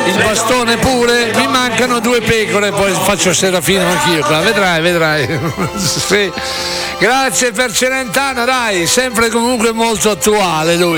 il bastone pure, mi mancano 2 pecore, poi faccio Serafino anch'io qua, vedrai. Sì. Grazie per Celentano, dai, sempre comunque molto attuale lui.